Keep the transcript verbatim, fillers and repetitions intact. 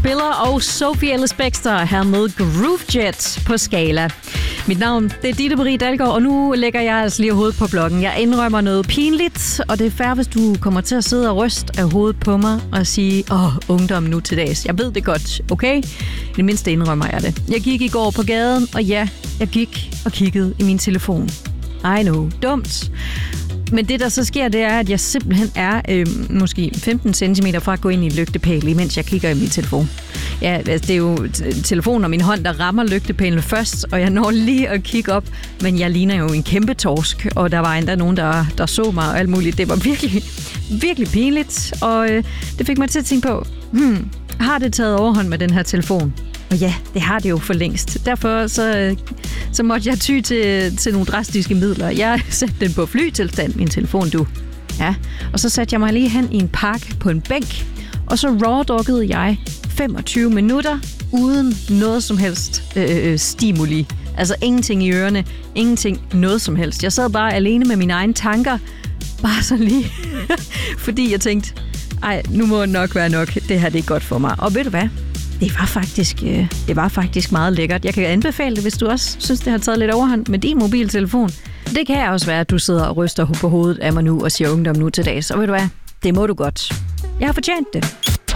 Spiller og Sophie Ellis Bextor her med Groove Jet på Skala. Mit navn det er Ditte Marie Dalgaard, og nu lægger jeg altså lige hovedet på blokken. Jeg indrømmer noget pinligt, og det er fair, hvis du kommer til at sidde og ryste af hovedet på mig og sige, åh, ungdom nu til dags. Jeg ved det godt, okay? I det mindste indrømmer jeg det. Jeg gik i går på gaden, og ja, jeg gik og kiggede i min telefon. I know, dumt. Men det, der så sker, det er, at jeg simpelthen er øh, måske femten centimeter fra at gå ind i en lygtepæl, imens jeg kigger i min telefon. Ja, altså, det er jo t- telefonen og min hånd, der rammer lygtepælen først, og jeg når lige at kigge op, men jeg ligner jo en kæmpe torsk, og der var endda nogen, der, der så mig og alt muligt. Det var virkelig, virkelig pinligt, og øh, det fik mig til at tænke på, hmm, har det taget overhånd med den her telefon? Og ja, det har det jo for længst. Derfor så, så måtte jeg ty til, til nogle drastiske midler. Jeg satte den på flytilstand, min telefon, du. Ja, og så satte jeg mig lige hen i en park på en bænk, og så rawdoggede jeg femogtyve minutter uden noget som helst øh, stimuli. Altså ingenting i ørerne, ingenting, noget som helst. Jeg sad bare alene med mine egne tanker, bare sådan lige, fordi jeg tænkte, ej, nu må det nok være nok, det her det er godt for mig. Og ved du hvad? Det var faktisk, øh, det var faktisk meget lækkert. Jeg kan anbefale det, hvis du også synes, det har taget lidt overhånd med din mobiltelefon. Det kan også være, at du sidder og ryster på hovedet af mig nu og siger ungdom nu til dags. Og ved du hvad? Det må du godt. Jeg har fortjent det.